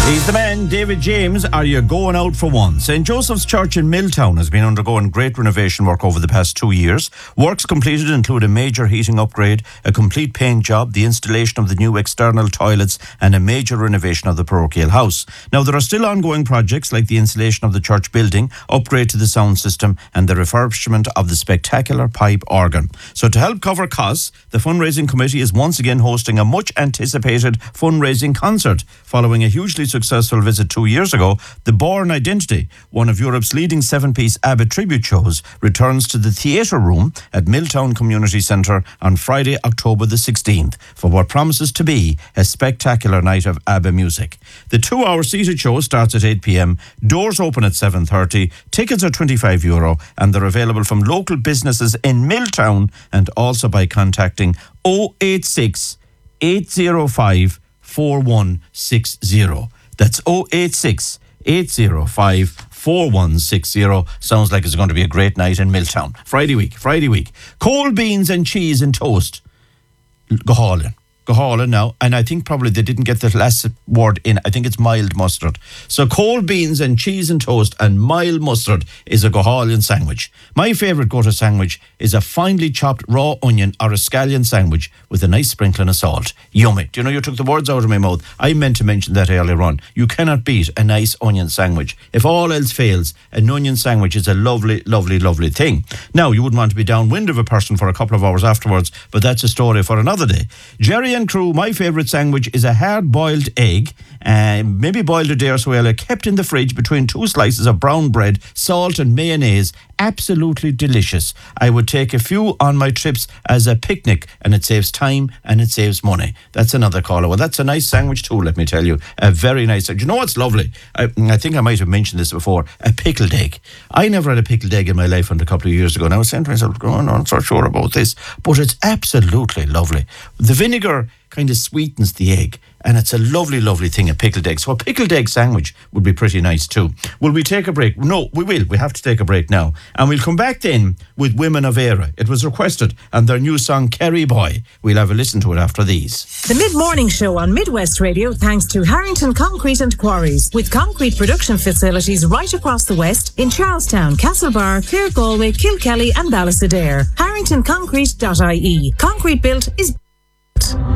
He's the man, David James. Are you going out for one? St. Joseph's Church in Milltown has been undergoing great renovation work over the past 2 years. Works completed include a major heating upgrade, a complete paint job, the installation of the new external toilets, and a major renovation of the parochial house. Now, there are still ongoing projects like the installation of the church building, upgrade to the sound system, and the refurbishment of the spectacular pipe organ. So, to help cover costs, the fundraising committee is once again hosting a much-anticipated fundraising concert following a hugely successful visit 2 years ago. The Born Identity, one of Europe's leading 7-piece ABBA tribute shows, returns to the Theatre Room at Milltown Community Centre on Friday, October the 16th, for what promises to be a spectacular night of ABBA music. The 2-hour seated show starts at 8 p.m, doors open at 7:30, tickets are €25, and they're available from local businesses in Milltown and also by contacting 086 805 4160. That's 086 805 4160. Sounds like it's going to be a great night in Milltown. Friday week. Cold beans and cheese and toast. Go hauling now. And I think probably they didn't get the last word in. I think it's mild mustard. So cold beans and cheese and toast and mild mustard is a go hauling sandwich. My favourite go-to sandwich is a finely chopped raw onion or a scallion sandwich with a nice sprinkling of salt. Yummy. Do you know, you took the words out of my mouth. I meant to mention that earlier on. You cannot beat a nice onion sandwich. If all else fails, an onion sandwich is a lovely, lovely, lovely thing. Now, you wouldn't want to be downwind of a person for a couple of hours afterwards, but that's a story for another day. Jerry and crew, my favourite sandwich is a hard-boiled egg, maybe boiled a day or so earlier, kept in the fridge between 2 slices of brown bread, salt and mayonnaise. Absolutely delicious. I would take a few on my trips as a picnic, and it saves time and it saves money. That's another call. Well, that's a nice sandwich too, let me tell you. A very nice. Do you know what's lovely? I think I might have mentioned this before. A pickled egg. I never had a pickled egg in my life until a couple of years ago, and I was saying to myself, I'm not so sure about this, but it's absolutely lovely. The vinegar kind of sweetens the egg, and it's a lovely, lovely thing, a pickled egg. So a pickled egg sandwich would be pretty nice too. Will we take a break? No, we will. We have to take a break now. And we'll come back then with Women of Era. It was requested, and their new song, Kerry Boy. We'll have a listen to it after these. The Mid-Morning Show on Midwest Radio, thanks to Harrington Concrete and Quarries, with concrete production facilities right across the West in Charlestown, Castlebar, Clare, Galway, Kilkelly and Ballysadare. HarringtonConcrete.ie. Concrete built is